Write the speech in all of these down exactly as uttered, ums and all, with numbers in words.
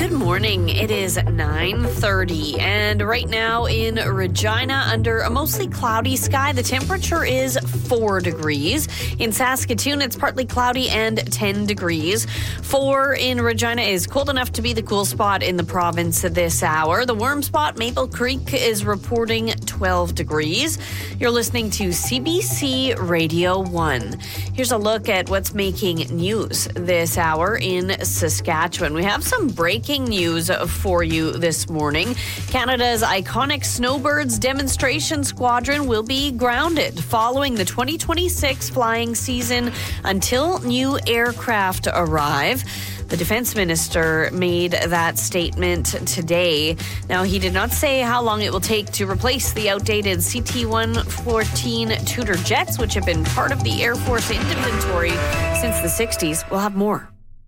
Good morning. It is nine thirty, and right now in Regina, under a mostly cloudy sky, the temperature is four degrees. In Saskatoon, it's partly cloudy and ten degrees. Four in Regina is cold enough to be the cool spot in the province this hour. The warm spot, Maple Creek, is reporting twelve degrees. You're listening to C B C Radio one. Here's a look at what's making news this hour in Saskatchewan. We have some breaking news for you this morning. Canada's iconic Snowbirds demonstration squadron will be grounded following the twenty twenty-six flying season until new aircraft arrive. The defense minister made that statement today. Now, he did not say how long it will take to replace the outdated C T one fourteen Tudor jets, which have been part of the Air Force inventory since the sixties. We'll have more.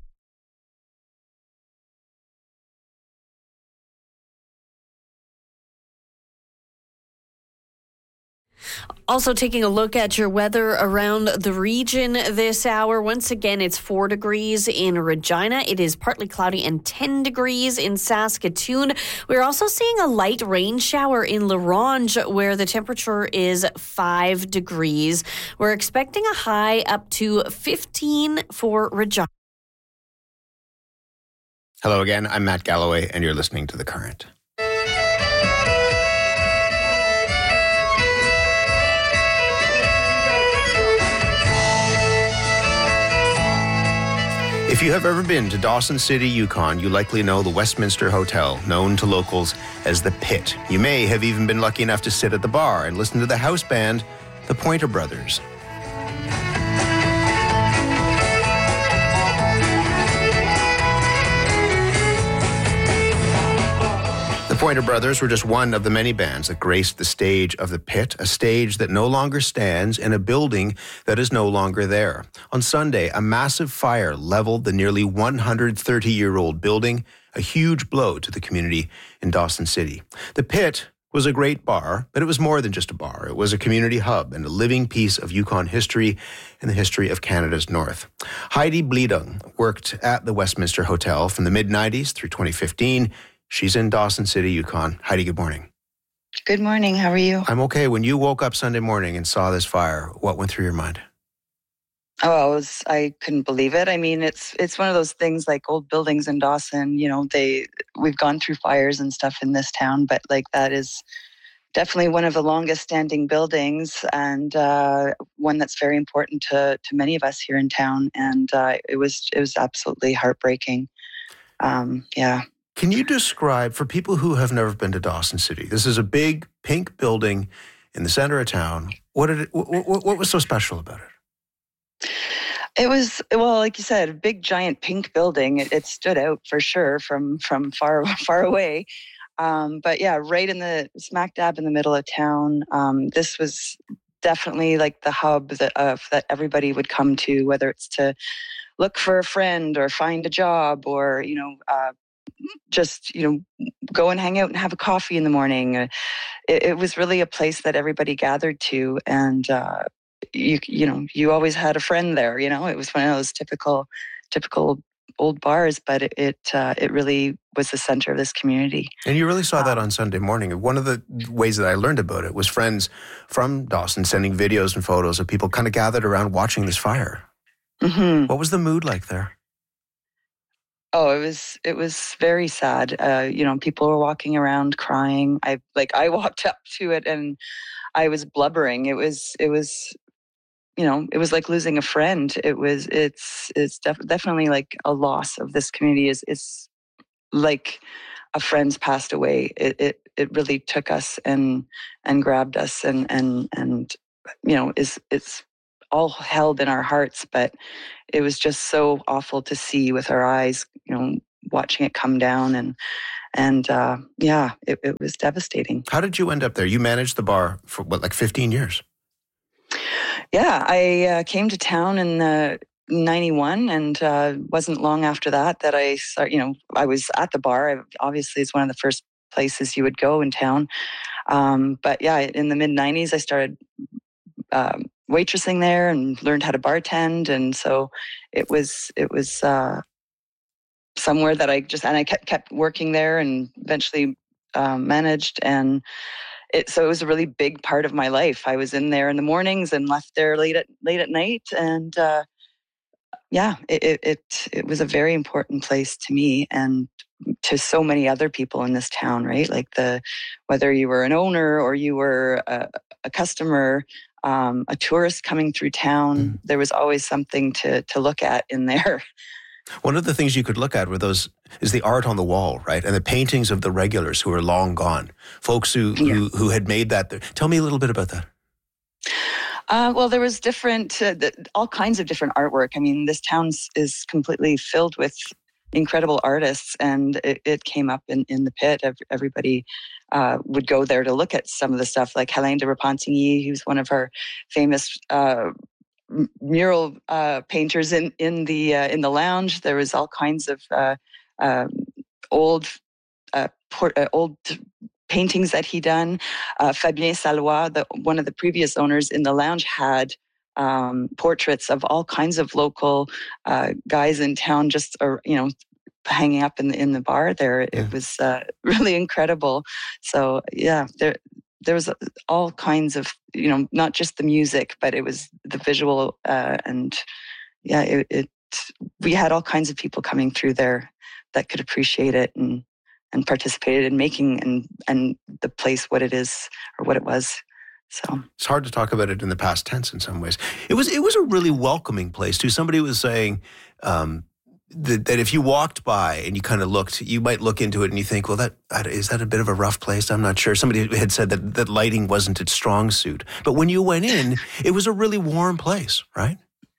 Also taking a look at your weather around the region this hour. Once again, it's four degrees in Regina. It is partly cloudy and ten degrees in Saskatoon. We're also seeing a light rain shower in La Ronge, where the temperature is five degrees. We're expecting a high up to fifteen for Regina. Hello again, I'm Matt Galloway, and you're listening to The Current. If you have ever been to Dawson City, Yukon, you likely know the Westminster Hotel, known to locals as the Pit. You may have even been lucky enough to sit at the bar and listen to the house band, the Pointer Brothers. The Pointer Brothers were just one of the many bands that graced the stage of the Pit, a stage that no longer stands in a building that is no longer there. On Sunday, a massive fire leveled the nearly one hundred thirty-year-old building, a huge blow to the community in Dawson City. The Pit was a great bar, but it was more than just a bar. It was a community hub and a living piece of Yukon history and the history of Canada's North. Heidi Bleedung worked at the Westminster Hotel from the mid nineties through twenty fifteen. She's in Dawson City, Yukon. Heidi, good morning. Good morning. How are you? I'm okay. When you woke up Sunday morning and saw this fire, what went through your mind? Oh, I was I couldn't believe it. I mean, it's it's one of those things like old buildings in Dawson, you know, they we've gone through fires and stuff in this town, but like that is definitely one of the longest standing buildings and uh, one that's very important to to many of us here in town. And uh, it was it was absolutely heartbreaking. Um, yeah. Can you describe, for people who have never been to Dawson City, this is a big pink building in the center of town. What did it, what, what, what was so special about it? It was, well, like you said, a big, giant pink building. It, it stood out for sure from from far, far away. Um, but yeah, right in the smack dab in the middle of town. Um, this was definitely like the hub that of that everybody would come to, whether it's to look for a friend or find a job or you know. Uh, just, you know, go and hang out and have a coffee in the morning. Uh, it, it was really a place that everybody gathered to. And, uh, you, you know, you always had a friend there, you know, it was one of those typical, typical old bars, but it, it, uh, it really was the center of this community. And you really saw um, that on Sunday morning. One of the ways that I learned about it was friends from Dawson sending videos and photos of people kind of gathered around watching this fire. Mm-hmm. What was the mood like there? Oh, it was it was very sad. Uh, you know, people were walking around crying. I like I walked up to it and I was blubbering. It was it was, you know, it was like losing a friend. It was it's it's def- definitely like a loss of this community. Is it's like a friend's passed away. It it it really took us and and grabbed us and and and you know is it's. all held in our hearts, but it was just so awful to see with our eyes, you know, watching it come down and, and uh, yeah, it, it was devastating. How did you end up there? You managed the bar for what, like fifteen years? Yeah, I uh, came to town in uh, ninety-one and uh, wasn't long after that that I start, you know, I was at the bar. I, obviously, it's one of the first places you would go in town. Um, but yeah, in the mid nineties, I started um, waitressing there and learned how to bartend. And so it was, it was uh, somewhere that I just, and I kept, kept working there and eventually um, managed. And it, so it was a really big part of my life. I was in there in the mornings and left there late at, late at night. And uh, yeah, it, it, it, it was a very important place to me and to so many other people in this town, right? Like the, whether you were an owner or you were a, a customer, um, a tourist coming through town, mm. there was always something to to look at in there. One of the things you could look at were those is the art on the wall, right? And the paintings of the regulars who are long gone, folks who yeah. who, who had made that. Tell me a little bit about that. Uh, well, there was different, uh, the, all kinds of different artwork. I mean, this town is completely filled with incredible artists, and it, it came up in, in the pit. Everybody uh, would go there to look at some of the stuff, like Hélène de Repentigny, who's one of our famous uh, mural uh, painters in in the uh, in the lounge. There was all kinds of uh, uh, old uh, port, uh, old paintings that he done. Uh, Fabien Salois, the, one of the previous owners in the lounge, had um, portraits of all kinds of local uh, guys in town, just uh, you know, hanging up in the in the bar there. It yeah. was uh, really incredible. So yeah, there there was all kinds of, you know, not just the music, but it was the visual uh, and yeah, it, it. We had all kinds of people coming through there that could appreciate it and and participated in making and and the place what it is or what it was. So it's hard to talk about it in the past tense in some ways. It was it was a really welcoming place too. Somebody was saying um, that, that if you walked by and you kind of looked, you might look into it and you think, well, that, that is that a bit of a rough place? I'm not sure. Somebody had said that that lighting wasn't its strong suit, but when you went in, it was a really warm place, right?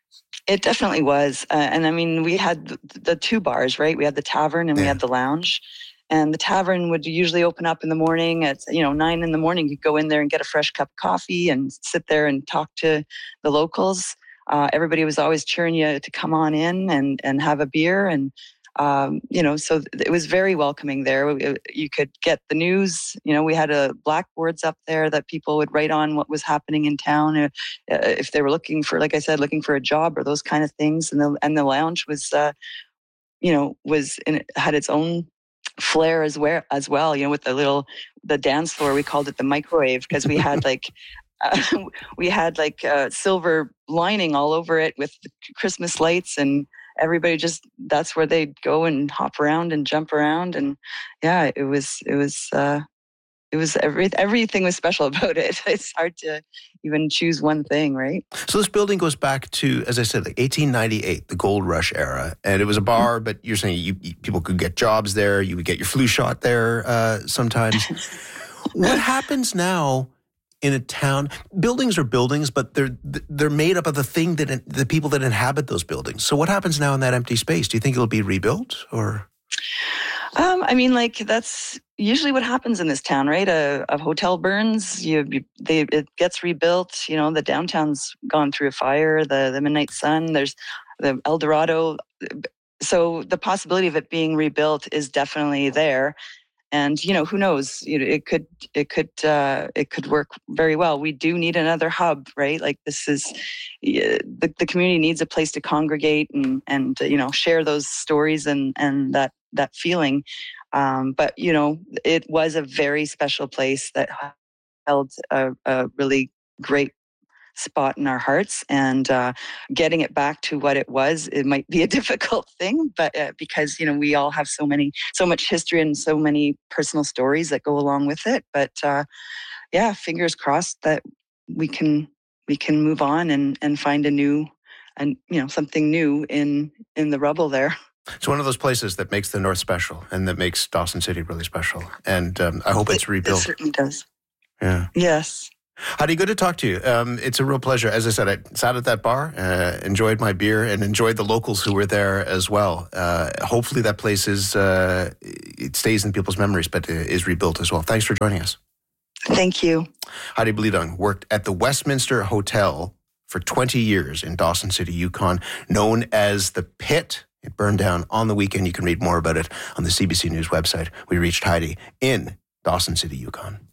It definitely was, uh, and I mean, we had the, the two bars, right? We had the tavern and yeah. we had the lounge. And the tavern would usually open up in the morning at, you know, nine in the morning. You'd go in there and get a fresh cup of coffee and sit there and talk to the locals. Uh, everybody was always cheering you to come on in and, and have a beer. And, um, you know, so it was very welcoming there. You could get the news. You know, we had a blackboards up there that people would write on what was happening in town. Uh, if they were looking for, like I said, looking for a job or those kind of things. And the, and the lounge was, uh, you know, was in, had its own flair as well, as well, you know, with the little, the dance floor, we called it the microwave because we had like, uh, we had like uh, silver lining all over it with Christmas lights, and everybody just, that's where they'd go and hop around and jump around. And yeah, it was, it was, uh, it was every, everything was special about it. It's hard to even choose one thing, right? So this building goes back to, as I said, like eighteen ninety-eight, the gold rush era. And it was a bar, but you're saying you, you, people could get jobs there. You would get your flu shot there uh, sometimes. What happens now in a town? Buildings are buildings, but they're they're made up of the thing that the people that inhabit those buildings. So what happens now in that empty space? Do you think it'll be rebuilt or? Um, I mean, like that's usually what happens in this town, right? A, a hotel burns, you, you they it gets rebuilt. You know, the downtown's gone through a fire. The the Midnight Sun. There's the El Dorado. So the possibility of it being rebuilt is definitely there. And you know, who knows? You know, it could it could uh, it could work very well. We do need another hub, right? Like this is uh, the the community needs a place to congregate and and uh, you know, share those stories and and that that feeling. Um, but you know, it was a very special place that held a, a really great spot in our hearts, and uh, getting it back to what it was, it might be a difficult thing, but uh, because, you know, we all have so many, so much history and so many personal stories that go along with it. But uh, yeah, fingers crossed that we can, we can move on and, and find a new, and, you know, something new in, in the rubble there. It's one of those places that makes the North special and that makes Dawson City really special. And um, I hope it's rebuilt. It certainly does. Yeah. Yes. Heidi, good to talk to you. Um, it's a real pleasure. As I said, I sat at that bar, uh, enjoyed my beer, and enjoyed the locals who were there as well. Uh, hopefully that place is, uh, it stays in people's memories, but uh, is rebuilt as well. Thanks for joining us. Thank you. Heidi Bleedung worked at the Westminster Hotel for twenty years in Dawson City, Yukon, known as the Pit. It burned down on the weekend. You can read more about it on the C B C News website. We reached Heidi in Dawson City, Yukon.